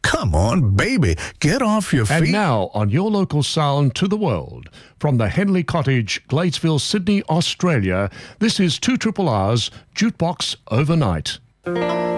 Come on, baby, get off your feet. And now on your local sound to the world, from the Henley Cottage, Gladesville, Sydney, Australia, this is 2RRR's Jukebox Overnight.